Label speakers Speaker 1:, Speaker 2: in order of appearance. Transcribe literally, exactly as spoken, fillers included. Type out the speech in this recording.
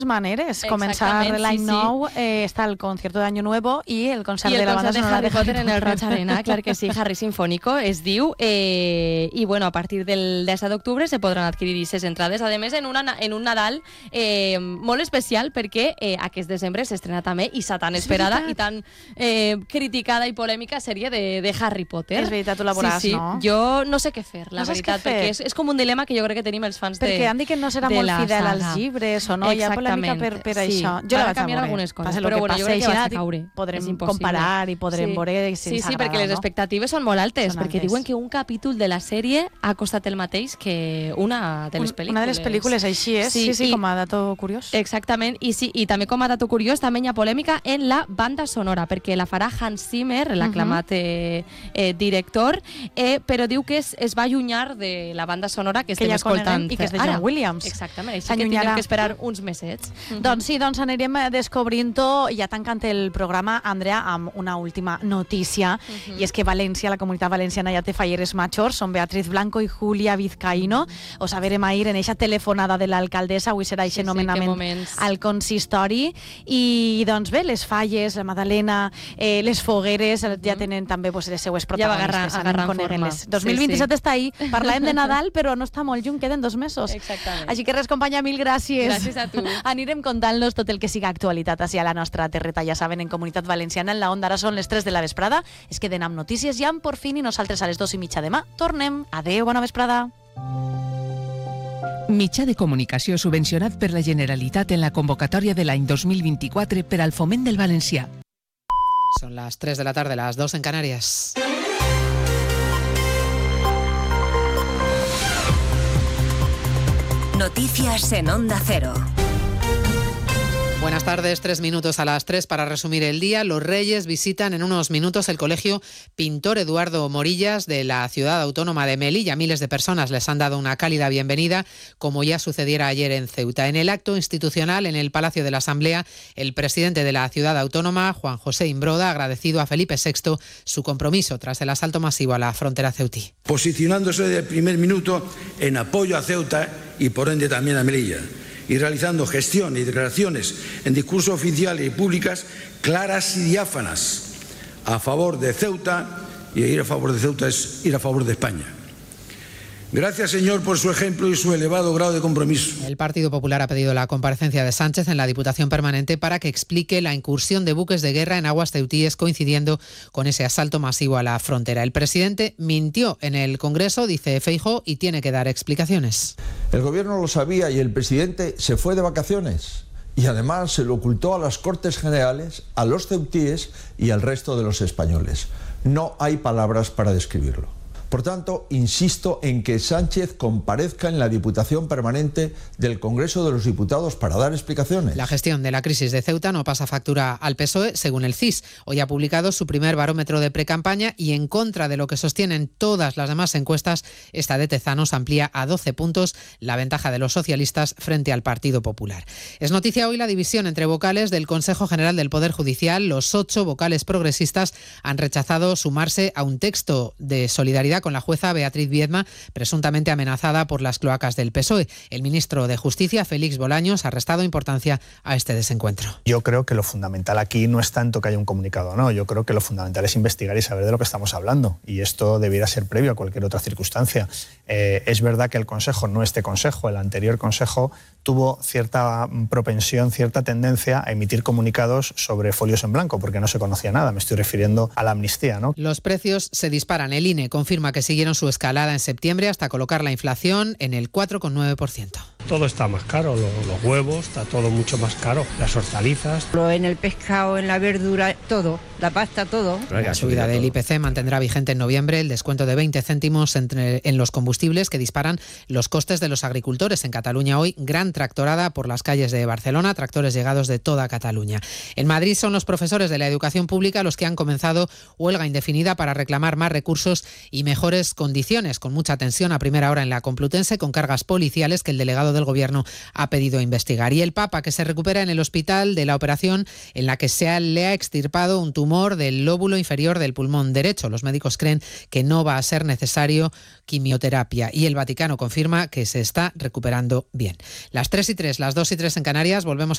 Speaker 1: maneres, començar l'any
Speaker 2: sí, sí.
Speaker 1: nou, eh, està el concierto de Año Nuevo i el concert
Speaker 2: y
Speaker 1: de
Speaker 2: el
Speaker 1: la banda
Speaker 2: concert de
Speaker 1: sonora
Speaker 2: Harry
Speaker 1: de
Speaker 2: Potter
Speaker 1: Harry
Speaker 2: en el Roig Arena, clar que sí, Harry Sinfónico es diu, eh, i bueno, a partir del disset d'octubre se podran adquirir aquestes entrades, a més en, una, en un Nadal eh, molt especial perquè eh, aquest desembre s'estrena també i sa tan esperada i tan eh, criticada i polèmica sèrie de, de Harry Potter.
Speaker 1: És veritat, tu la veuràs,
Speaker 2: sí, sí.
Speaker 1: no?
Speaker 2: Jo no sé què fer, la
Speaker 1: no
Speaker 2: veritat,
Speaker 1: fer.
Speaker 2: perquè és, és com un dilema que jo crec que tenim els fans
Speaker 1: perquè
Speaker 2: de,
Speaker 1: han dit que no serà
Speaker 2: de
Speaker 1: molt
Speaker 2: la
Speaker 1: fidel
Speaker 2: saga.
Speaker 1: als llibres o no, hi ha polèmica per, per
Speaker 2: sí.
Speaker 1: això. Jo
Speaker 2: Van
Speaker 1: la
Speaker 2: a canviar algunes coses,
Speaker 1: passa
Speaker 2: però bueno, jo crec que va a
Speaker 1: i
Speaker 2: caure.
Speaker 1: podrem comparar i podrem
Speaker 2: sí.
Speaker 1: veure si
Speaker 2: sí,
Speaker 1: ens
Speaker 2: sí,
Speaker 1: agrada,
Speaker 2: perquè les
Speaker 1: no?
Speaker 2: expectatives són molt altes,
Speaker 1: Són
Speaker 2: perquè
Speaker 1: altes.
Speaker 2: diuen que un capítol de la sèrie ha costat el mateix que una de les pel·lícules.
Speaker 1: Una de les pel·lícules, així és, sí, sí, sí
Speaker 2: i,
Speaker 1: com a dato curiós.
Speaker 2: Exactament, i, sí, i també com a dato curiós també hi ha polèmica en la banda sonora, perquè la farà Hans Zimmer, l'aclamat eh, eh, director, eh, però diu que es, es va allunyar de la banda sonora que,
Speaker 1: que
Speaker 2: estem
Speaker 1: ja
Speaker 2: escoltant
Speaker 1: i que és de John
Speaker 2: ara.
Speaker 1: Williams.
Speaker 2: Exactament, així que tindrem que esperar uns mesets.
Speaker 1: Uh-huh. Doncs sí, doncs anirem descobrint-ho, ja tancant el programa, Andrea, amb una última notícia, uh-huh. i és que València, la comunitat valenciana ja té falleres majors, són Beatriz Blanco i Julia Vizcaíno. Ho saberem ahir en eixa telefonada de l'alcaldessa, avui serà eixe sí, nomenament sí, al consistori, i doncs bé, les falles, la Madalena, eh, les fogueres, uh-huh. ja tenen també pues, les seues protagonistes.
Speaker 2: Ja va agarrant forma.
Speaker 1: dos mil vint-i-set sí, sí. està ahí, parlàvem de Nadal, però no està molt lluny, queden dos mesos.
Speaker 2: Exactament.
Speaker 1: Així que res, companya, mil gràcies.
Speaker 2: Gràcies a tu.
Speaker 1: Anirem contant-los tot el que siga actualitat així a la nostra terreta, ja saben, en Comunitat Valenciana, en la onda. Ara són les tres de la vesprada, es queden amb notícies ja amb Porfín i nosaltres a les dos i mitja demà tornem. Adeu, bona vesprada.
Speaker 3: Mitjà de comunicació subvencionat per la Generalitat en la convocatòria de l'any dos mil vint-i-quatre per al foment del valencià.
Speaker 4: Son las tres de la tarde, las dos en Canarias.
Speaker 5: Noticias en Onda Cero.
Speaker 4: Buenas tardes, tres minutos a las tres para resumir el día. Los Reyes visitan en unos minutos el Colegio Pintor Eduardo Morillas de la Ciudad Autónoma de Melilla. Miles de personas les han dado una cálida bienvenida, como ya sucediera ayer en Ceuta. En el acto institucional en el Palacio de la Asamblea, el presidente de la Ciudad Autónoma, Juan José Imbroda, ha agradecido a Felipe sexto su compromiso tras el asalto masivo a la frontera ceutí.
Speaker 6: Posicionándose desde el primer minuto en apoyo a Ceuta y por ende también a Melilla, y realizando gestión y declaraciones en discursos oficiales y públicas claras y diáfanas a favor de Ceuta, y ir a favor de Ceuta es ir a favor de España. Gracias, señor, por su ejemplo y su elevado grado de compromiso.
Speaker 4: El Partido Popular ha pedido la comparecencia de Sánchez en la Diputación Permanente para que explique la incursión de buques de guerra en aguas ceutíes coincidiendo con ese asalto masivo a la frontera. El presidente mintió en el Congreso, dice Feijóo, y tiene que dar explicaciones.
Speaker 7: El gobierno lo sabía y el presidente se fue de vacaciones. Y además se lo ocultó a las Cortes Generales, a los ceutíes y al resto de los españoles. No hay palabras para describirlo. Por tanto, insisto en que Sánchez comparezca en la Diputación Permanente del Congreso de los Diputados para dar explicaciones.
Speaker 4: La gestión de la crisis de Ceuta no pasa factura al P S O E, según el C I S. Hoy ha publicado su primer barómetro de precampaña y, en contra de lo que sostienen todas las demás encuestas, esta de Tezanos amplía a doce puntos la ventaja de los socialistas frente al Partido Popular. Es noticia hoy la división entre vocales del Consejo General del Poder Judicial. Los ocho vocales progresistas han rechazado sumarse a un texto de solidaridad con la jueza Beatriz Viedma, presuntamente amenazada por las cloacas del P S O E. El ministro de Justicia, Félix Bolaños, ha restado importancia a este desencuentro.
Speaker 8: Yo creo que lo fundamental aquí no es tanto que haya un comunicado, no. Yo creo que lo fundamental es investigar y saber de lo que estamos hablando. Y esto debiera ser previo a cualquier otra circunstancia. Eh, es verdad que el Consejo, no este Consejo, el anterior Consejo, tuvo cierta propensión, cierta tendencia a emitir comunicados sobre folios en blanco, porque no se conocía nada. Me estoy refiriendo a la amnistía, ¿no?
Speaker 4: Los precios se disparan. El I N E confirma que siguieron su escalada en septiembre hasta colocar la inflación en el cuatro coma nueve por ciento.
Speaker 9: Todo está más caro, los, los huevos, está todo mucho más caro, las hortalizas.
Speaker 10: En el pescado, en la verdura, todo, la pasta, todo.
Speaker 4: La subida del I P C mantendrá vigente en noviembre el descuento de veinte céntimos entre, en los combustibles que disparan los costes de los agricultores. En Cataluña hoy, gran tractorada por las calles de Barcelona, tractores llegados de toda Cataluña. En Madrid son los profesores de la educación pública los que han comenzado huelga indefinida para reclamar más recursos y mejores condiciones, con mucha tensión a primera hora en la Complutense, con cargas policiales que el delegado del Gobierno ha pedido investigar. Y el Papa, que se recupera en el hospital de la operación en la que se ha, le ha extirpado un tumor del lóbulo inferior del pulmón derecho. Los médicos creen que no va a ser necesario quimioterapia y el Vaticano confirma que se está recuperando bien. Las tres y tres, las dos y tres en Canarias, volvemos a